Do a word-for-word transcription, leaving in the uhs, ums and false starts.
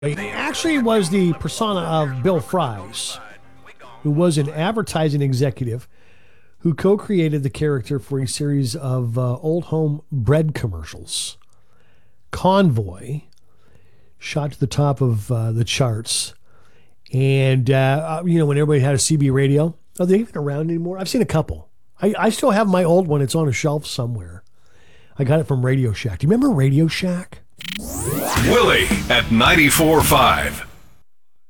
He actually was the persona of Bill Fries, who was an advertising executive who co-created the character for a series of uh, Old Home bread commercials. Convoy shot to the top of uh, the charts. And, uh, you know, when everybody had a C B radio, are they even around anymore? I've seen a couple. I, I still have my old one. It's on a shelf somewhere. I got it from Radio Shack. Do you remember Radio Shack? Willie at ninety-four point five.